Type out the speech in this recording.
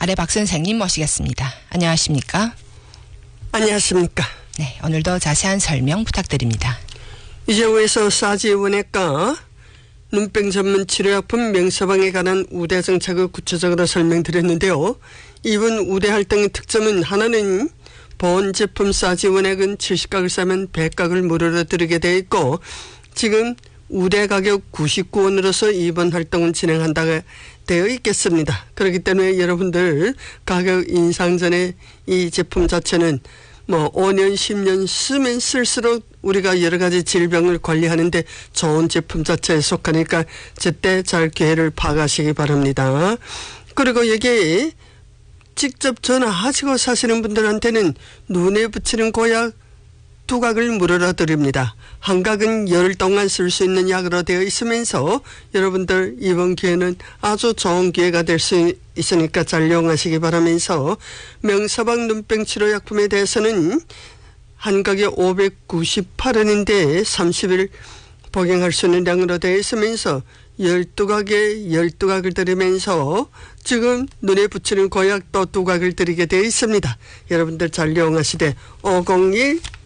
아래 박 선생님 모시겠습니다. 안녕하십니까? 안녕하십니까? 네, 오늘도 자세한 설명 부탁드립니다. 이재호에서 사지원외과 눈병 전문 치료약품 명서방에 관한 우대 정책을 구체적으로 설명드렸는데요. 이번 우대 활동의 특점은 하나는 본 제품 사지원액은 70각을 사면 100각을 무료로 드리게 되어 있고, 지금 우대 가격 99원으로서 이번 활동을 진행한다고 되어 있겠습니다. 그렇기 때문에 여러분들 가격 인상 전에 이 제품 자체는 5년 10년 쓰면 쓸수록 우리가 여러 가지 질병을 관리하는데 좋은 제품 자체에 속하니까 제때 잘 기회를 파악하시기 바랍니다. 그리고 여기에 직접 전화하시고 사시는 분들한테는 눈에 붙이는 고약 2각을 무료로 드립니다. 한 각은 열흘 동안 쓸 수 있는 약으로 되어 있으면서 여러분들 이번 기회는 아주 좋은 기회가 될 수 있으니까 잘 이용하시기 바라면서, 명서방 눈병 치료약품에 대해서는 한 각에 598원인데 30일 복용할 수 있는 양으로 되어 있으면서 12각에 12각을 드리면서 지금 눈에 붙이는 고약도 2각을 드리게 되어 있습니다. 여러분들 잘 이용하시되 501